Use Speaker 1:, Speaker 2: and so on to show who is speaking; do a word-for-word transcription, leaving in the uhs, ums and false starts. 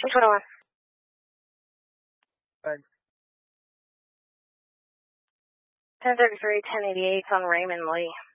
Speaker 1: Which one?
Speaker 2: Good.
Speaker 1: ten thirty-three, ten eighty-eight on Raymond Lee.